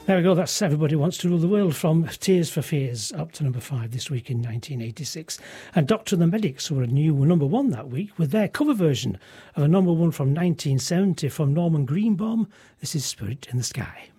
There we go, that's Everybody Wants to Rule the World from Tears for Fears up to number 5 this week in 1986. And Doctor and the Medics were a new number 1 that week with their cover version of a number 1 from 1970 from Norman Greenbaum. This is Spirit in the Sky.